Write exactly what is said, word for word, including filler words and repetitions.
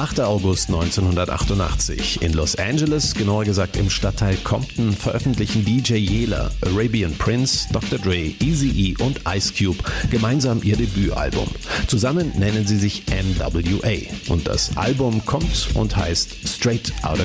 achter August neunzehnhundertachtundachtzig. In Los Angeles, genauer gesagt im Stadtteil Compton, veröffentlichen D J Yela, Arabian Prince, Doktor Dre, Eazy-E und Ice Cube gemeinsam ihr Debütalbum. Zusammen nennen sie sich N W A und das Album kommt und heißt Straight Outta